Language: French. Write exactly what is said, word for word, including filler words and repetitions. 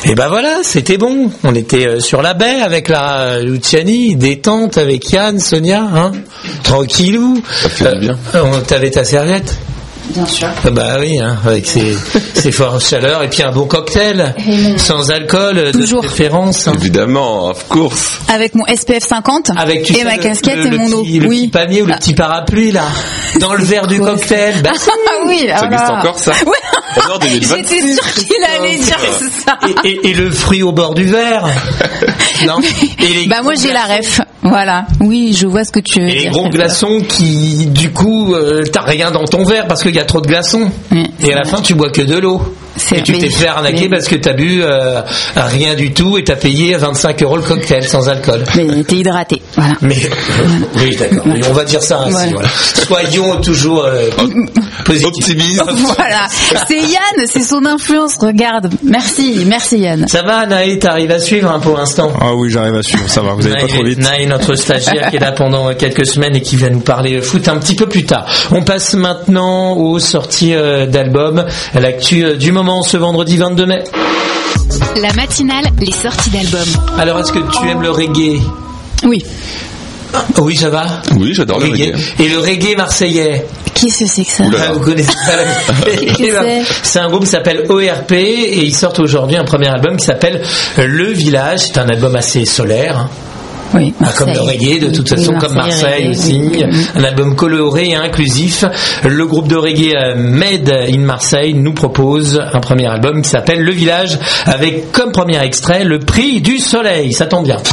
Et ben voilà, c'était bon. On était sur la baie avec la Luciani, détente avec Yann, Sonia, hein, tranquillou. Ça fait du bien. Euh, t'avais ta serviette? Bien sûr. Ah bah oui, hein, avec ses, ses fortes chaleurs et puis un bon cocktail, sans alcool, Toujours. de préférence. Hein. Évidemment, of course. Avec mon S P F cinquante Avec, tu et sais, ma le- casquette le, et le mon eau. petit, le Oui. petit panier ou le petit parapluie là, dans le verre du Quoi, cocktail. Bah, Ah oui, Ça voilà. existe encore, ça? Ouais. En deux mille vingt. J'étais sûre qu'il allait dire ça. et, et, et le fruit au bord du verre. Non. Et les Bah moi j'ai la ref. Voilà. Oui, je vois ce que tu veux Et les dire. gros glaçons qui, du coup, euh, t'as rien dans ton verre parce qu'il y a trop de glaçons. Oui, et à la fin, tu bois que de l'eau. C'est- Et tu mais- t'es fait arnaquer mais- parce que t'as bu euh, rien du tout et t'as payé vingt-cinq euros le cocktail sans alcool. Mais t'es hydraté. Voilà. Mais oui, d'accord. Mais on va dire ça ainsi. Voilà. Voilà. Soyons toujours euh, positifs. Optimiste. Voilà. C'est Yann, c'est son influence. Regarde. Merci, merci Yann. Ça va, Naï, t'arrives à suivre hein, pour l'instant. Ah oui, j'arrive à suivre, ça va, vous allez pas trop vite. Naï, notre stagiaire qui est là pendant quelques semaines et qui va nous parler foot un petit peu plus tard. On passe maintenant aux sorties euh, d'albums, à l'actu euh, du moment ce vendredi vingt-deux mai. La matinale, les sorties d'albums. Alors, est-ce que tu aimes le reggae? Oui. Oui, ça va. Oui, j'adore le reggae. Et le reggae marseillais. Qu'est-ce que c'est que ça? Oula. Ah, vous connaissez pas la... Qu'est-ce que c'est C'est un groupe qui s'appelle O R P et ils sortent aujourd'hui un premier album qui s'appelle Le Village. C'est un album assez solaire. Hein. Oui, Ah, comme le reggae, de toute façon, Oui, comme Marseille reggae, aussi. oui. Un album coloré et inclusif. Le groupe de reggae euh, Made in Marseille nous propose un premier album qui s'appelle Le Village avec comme premier extrait Le Prix du Soleil. Ça tombe bien.